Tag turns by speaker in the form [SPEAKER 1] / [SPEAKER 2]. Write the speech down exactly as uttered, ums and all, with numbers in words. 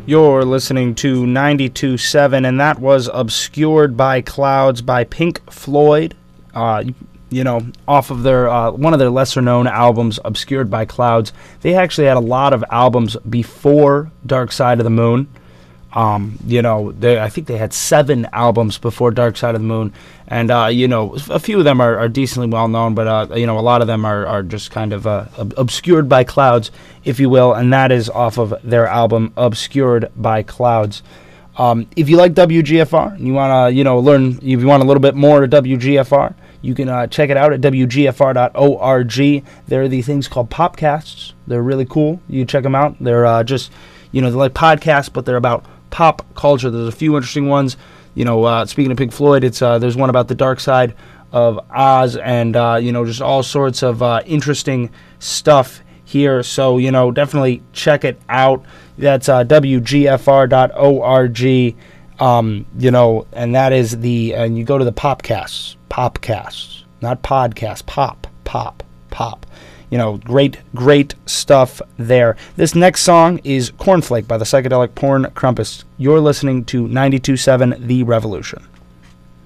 [SPEAKER 1] You're listening to ninety-two point seven, and that was Obscured by Clouds by Pink Floyd. Uh, you know, off of their uh, one of their lesser-known albums, Obscured by Clouds. They actually had a lot of albums before Dark Side of the Moon. Um, you know, they, I think they had seven albums before Dark Side of the Moon, and uh, you know, a few of them are, are decently well known, but uh, you know, a lot of them are, are just kind of uh, ob- obscured by clouds, if you will, and that is off of their album Obscured by Clouds. Um, if you like W G F R and you want to, you know, learn, if you want a little bit more of W G F R, you can uh, check it out at W G F R dot org. There are these things called popcasts. They're really cool. You check them out. They're uh, just, you know, they're like podcasts, but they're about pop culture. There's a few interesting ones. You know, uh, speaking of Pink Floyd, it's uh, there's one about the dark side of Oz, and uh, you know, just all sorts of uh, interesting stuff here. So you know, definitely check it out. That's uh, W G F R dot org. Um, you know, and that is the and you go to the popcasts, popcasts, not podcast, pop, pop, pop. You know, great, great stuff there. This next song is Cornflake by the Psychedelic Porn Crumpets. You're listening to ninety-two point seven The Revolution.